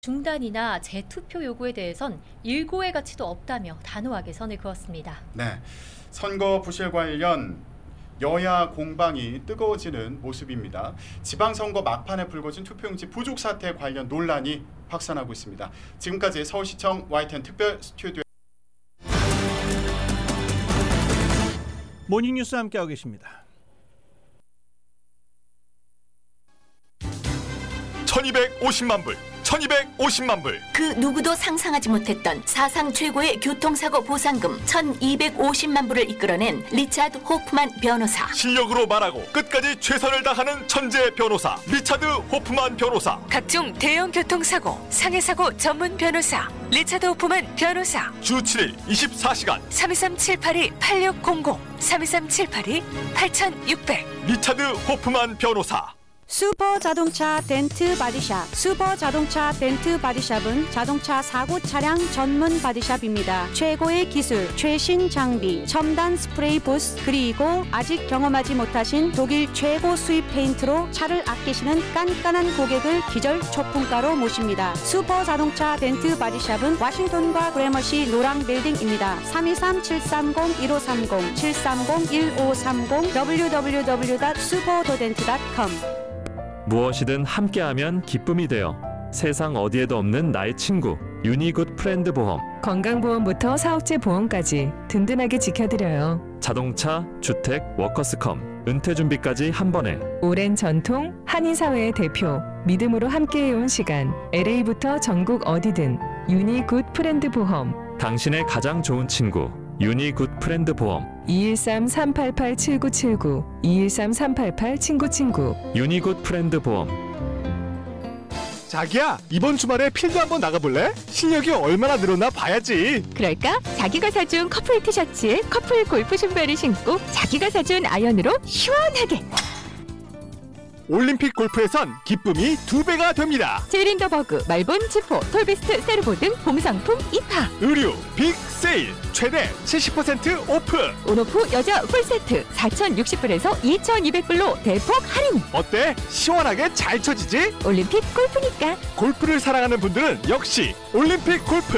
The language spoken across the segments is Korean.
중단이나 재투표 요구에 대해선 일고의 가치도 없다며 단호하게 선을 그었습니다. 네, 선거 부실 관련 여야 공방이 뜨거워지는 모습입니다. 지방선거 막판에 불거진 투표용지 부족 사태 관련 논란이 확산하고 있습니다. 지금까지 서울시청 YTN 특별 스튜디오 모닝뉴스 함께하고 계십니다. 1250만 불, 1250만 불. 그 누구도 상상하지 못했던 사상 최고의 교통사고 보상금 1250만 불을 이끌어낸 리차드 호프만 변호사. 실력으로 말하고 끝까지 최선을 다하는 천재 변호사 리차드 호프만 변호사. 각종 대형 교통사고, 상해사고 전문 변호사 리차드 호프만 변호사. 주 7일 24시간 323-782-8600 323-782-8600 리차드 호프만 변호사. 슈퍼 자동차 덴트 바디샵. 슈퍼 자동차 덴트 바디샵은 자동차 사고 차량 전문 바디샵입니다. 최고의 기술, 최신 장비, 첨단 스프레이 부스, 그리고 아직 경험하지 못하신 독일 최고 수입 페인트로 차를 아끼시는 깐깐한 고객을 기절 초품가로 모십니다. 슈퍼 자동차 덴트 바디샵은 워싱턴과 그래머시 노랑 빌딩입니다. 323-730-1530, 730-1530, www.superdent.com. 무엇이든 함께하면 기쁨이 되어 세상 어디에도 없는 나의 친구 유니굿 프렌드 보험. 건강보험부터 사업체 보험까지 든든하게 지켜드려요. 자동차, 주택, 워커스컴, 은퇴준비까지 한 번에. 오랜 전통, 한인사회의 대표, 믿음으로 함께해온 시간. LA부터 전국 어디든 유니굿 프렌드 보험. 당신의 가장 좋은 친구 유니굿 프렌드 보험. 213-388-7979 213-388-친구친구 유니굿 프렌드 보험. 자기야, 이번 주말에 필드 한번 나가볼래? 실력이 얼마나 늘었나 봐야지. 그럴까? 자기가 사준 커플 티셔츠에 커플 골프 신발을 신고 자기가 사준 아이언으로 시원하게. 올림픽 골프에선 기쁨이 2배가 됩니다. 제린더버그, 말본, 지포, 톨비스트, 세르보 등 봄상품 입하. 의류 빅 세일 최대 70% 오프. 온오프 여자 풀세트 4,060불에서 2,200불로 대폭 할인. 어때? 시원하게 잘 쳐지지? 올림픽 골프니까. 골프를 사랑하는 분들은 역시 올림픽 골프.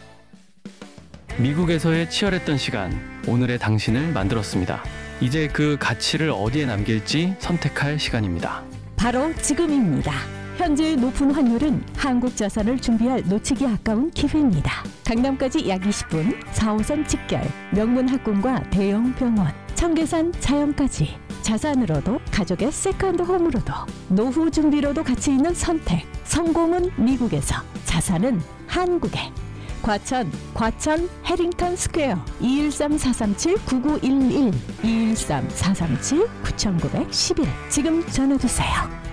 미국에서의 치열했던 시간, 오늘의 당신을 만들었습니다. 이제 그 가치를 어디에 남길지 선택할 시간입니다. 바로 지금입니다. 현재의 높은 환율은 한국 자산을 준비할 놓치기 아까운 기회입니다. 강남까지 약 20분, 4호선 직결, 명문 학군과 대형 병원, 청계산 자연까지. 자산으로도 가족의 세컨드 홈으로도 노후 준비로도 가치 있는 선택. 성공은 미국에서, 자산은 한국에. 과천 해링턴 스퀘어 213-437-9911 213-437-9911 지금 전화주세요.